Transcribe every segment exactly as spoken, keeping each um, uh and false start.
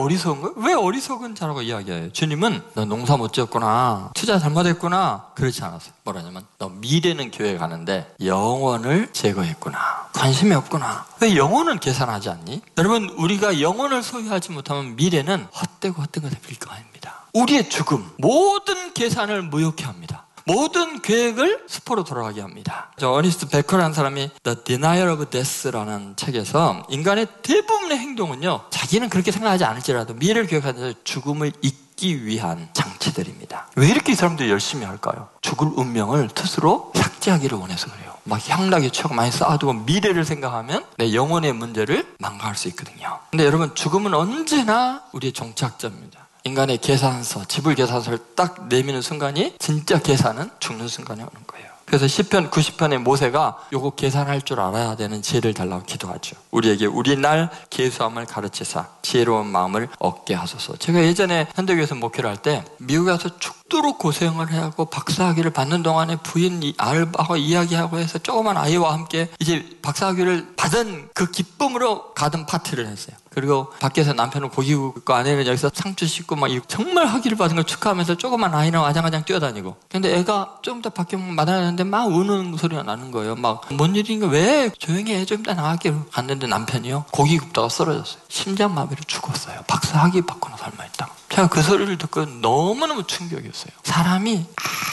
어리석은 거예요? 왜 어리석은 자라고 이야기해요? 주님은 너 농사 못 지었구나, 투자 잘못했구나, 그렇지 않았어요. 뭐라냐면 너 미래는 교회 가는데 영혼을 제거했구나, 관심이 없구나. 왜 영혼은 계산하지 않니? 여러분, 우리가 영혼을 소유하지 못하면 미래는 헛되고 헛된 것에 빌거합니다. 우리의 죽음, 모든 계산을 무효케 합니다. 모든 계획을 수포로 돌아가게 합니다. 저 어니스트 베커라는 사람이 The Denial of Death라는 책에서 인간의 대부분의 행동은요, 자기는 그렇게 생각하지 않을지라도 미래를 기억하면서 죽음을 잊기 위한 장치들입니다. 왜 이렇게 이 사람들이 열심히 할까요? 죽을 운명을 스스로 삭제하기를 원해서 그래요. 막 향락에 취하고 많이 쌓아두고 미래를 생각하면 내 영혼의 문제를 망가할 수 있거든요. 근데 여러분, 죽음은 언제나 우리의 종착점입니다. 인간의 계산서, 지불 계산서를 딱 내미는 순간이 진짜 계산은 죽는 순간에 오는 거예요. 그래서 시편 구십 편의 모세가 요거 계산할 줄 알아야 되는 지혜를 달라고 기도하죠. 우리에게 우리 날 계수함을 가르치사 지혜로운 마음을 얻게 하소서. 제가 예전에 현대교회에서 목회를 할 때 미국에 가서 죽도록 고생을 하고 박사학위를 받는 동안에 부인 알바하고 이야기하고 해서 조그만 아이와 함께 이제 박사학위를 받은 그 기쁨으로 가든 파티를 했어요. 그리고 밖에서 남편은 고기 굽고 아내는 여기서 상추 씻고 막 정말 학위를 받은 걸 축하하면서 조그만 아이는 와장와장 뛰어다니고. 근데 애가 좀 더 밖에 마당하는데 막 우는 소리가 나는 거예요. 막 뭔 일인가, 왜 조용히 해, 좀 이따 나갈게. 갔는데 남편이요, 고기 굽다가 쓰러졌어요. 심장마비로 죽었어요. 박사 학위 받고나 설마 했다가. 제가 그 소리를 듣고 너무너무 충격이었어요. 사람이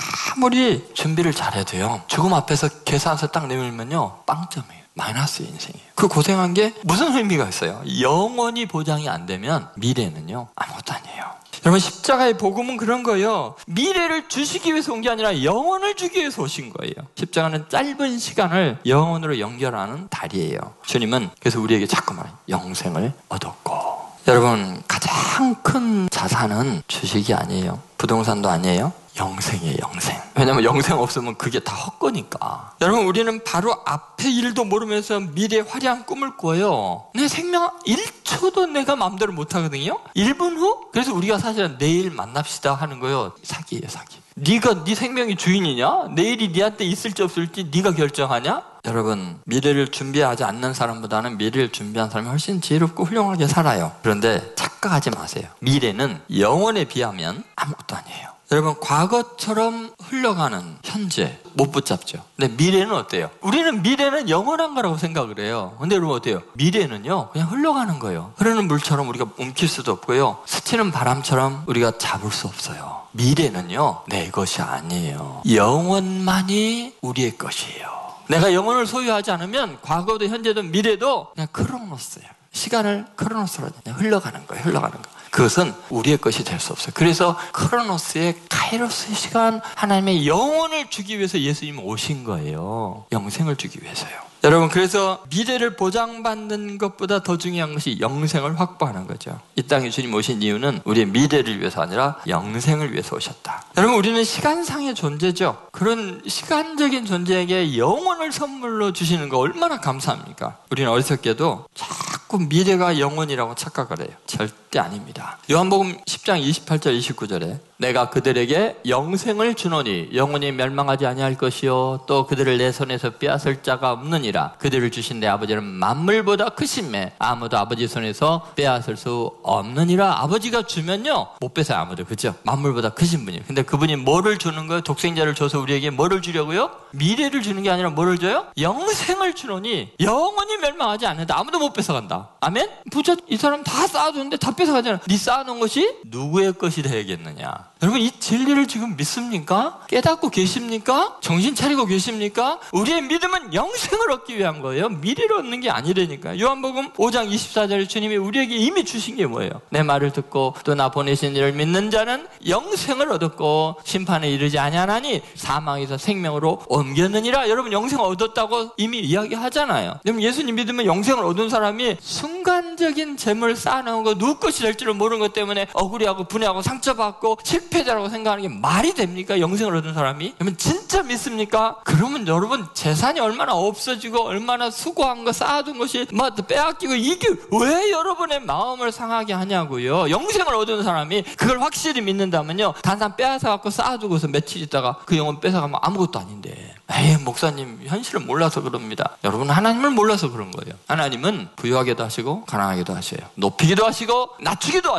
아무리 준비를 잘해도요, 죽음 앞에서 계산서 딱 내밀면요, 빵점이에요. 마이너스 인생이에요. 그 고생한 게 무슨 의미가 있어요? 영원히 보장이 안 되면 미래는요, 아무것도 아니에요. 여러분, 십자가의 복음은 그런 거예요. 미래를 주시기 위해서 온 게 아니라 영혼을 주기 위해서 오신 거예요. 십자가는 짧은 시간을 영혼으로 연결하는 다리예요. 주님은 그래서 우리에게 자꾸만 영생을 얻었고. 여러분, 가장 큰 자산은 주식이 아니에요. 부동산도 아니에요. 영생이에요, 영생. 왜냐면 영생 없으면 그게 다 헛거니까. 여러분, 우리는 바로 앞의 일도 모르면서 미래의 화려한 꿈을 꿔요. 내 생명 일 초도 내가 마음대로 못 하거든요. 일 분 후? 그래서 우리가 사실은 내일 만납시다 하는 거예요. 사기예요, 사기. 네가 네 생명의 주인이냐? 내일이 네한테 있을지 없을지 네가 결정하냐? 여러분, 미래를 준비하지 않는 사람보다는 미래를 준비한 사람이 훨씬 지혜롭고 훌륭하게 살아요. 그런데 착각하지 마세요. 미래는 영혼에 비하면 아무것도 아니에요. 여러분, 과거처럼 흘러가는 현재 못 붙잡죠. 근데 미래는 어때요? 우리는 미래는 영원한 거라고 생각을 해요. 근데 여러분 어때요? 미래는요, 그냥 흘러가는 거예요. 흐르는 물처럼 우리가 움킬 수도 없고요, 스치는 바람처럼 우리가 잡을 수 없어요. 미래는요, 내 것이 아니에요. 영원만이 우리의 것이에요. 내가 영혼을 소유하지 않으면 과거도 현재도 미래도 그냥 크로노스예요. 시간을 크로노스로 그냥 흘러가는 거예요. 흘러가는 거. 그것은 우리의 것이 될 수 없어요. 그래서 크로노스의 카이로스의 시간, 하나님의 영혼을 주기 위해서 예수님은 오신 거예요. 영생을 주기 위해서요. 여러분, 그래서 미래를 보장받는 것보다 더 중요한 것이 영생을 확보하는 거죠. 이 땅에 주님 오신 이유는 우리의 미래를 위해서 아니라 영생을 위해서 오셨다. 여러분, 우리는 시간상의 존재죠. 그런 시간적인 존재에게 영혼을 선물로 주시는 거 얼마나 감사합니까? 우리는 어리석게도 자꾸 미래가 영혼이라고 착각을 해요. 절대 아닙니다. 요한복음 십 장 이십팔 절 이십구 절에 내가 그들에게 영생을 주노니 영원히 멸망하지 아니할 것이요 또 그들을 내 손에서 빼앗을 자가 없느니라. 그들을 주신 내 아버지는 만물보다 크심에 아무도 아버지 손에서 빼앗을 수 없느니라. 아버지가 주면요, 못 뺏어요, 아무도. 그죠? 만물보다 크신 분이에요. 근데 그분이 뭐를 주는 거예요? 독생자를 줘서 우리에게 뭐를 주려고요? 미래를 주는 게 아니라 뭐를 줘요? 영생을 주노니 영원히 멸망하지 않는다. 아무도 못 뺏어간다. 아멘? 부자 이 사람 다 쌓아두는데 다 뺏어가잖아. 네 쌓아놓은 것이 누구의 것이 되겠느냐? 여러분, 이 진리를 지금 믿습니까? 깨닫고 계십니까? 정신 차리고 계십니까? 우리의 믿음은 영생을 얻기 위한 거예요. 미래를 얻는 게 아니라니까요. 요한복음 오 장 이십사 절에 주님이 우리에게 이미 주신 게 뭐예요? 내 말을 듣고 또 나 보내신 이를 믿는 자는 영생을 얻었고 심판에 이르지 아니하나니 사망에서 생명으로 옮겼느니라. 여러분, 영생을 얻었다고 이미 이야기하잖아요. 여러분, 예수님 믿으면 영생을 얻은 사람이 순간적인 재물을 쌓아놓은 거 누구 것이 될지를 모르는 것 때문에 억울해하고 분해하고 상처받고 실패자라고 생각하는 게 말이 됩니까? 영생을 얻은 사람이? 여러분, 진짜 믿습니까? 그러면 여러분, 재산이 얼마나 없어지고 얼마나 수고한 거 쌓아둔 것이 막 빼앗기고, 이게 왜 여러분의 마음을 상하게 하냐고요. 영생을 얻은 사람이 그걸 확실히 믿는다면요, 단단 빼앗아갖고 쌓아두고서 며칠 있다가 그 영혼 뺏어가면 아무것도 아닌데, 에이, 목사님 현실을 몰라서 그럽니다. 여러분, 하나님을 몰라서 그런 거예요. 하나님은 부유하게도 하시고 가난하게도 하셔요. 높이기도 하시고 낮추기도 하시고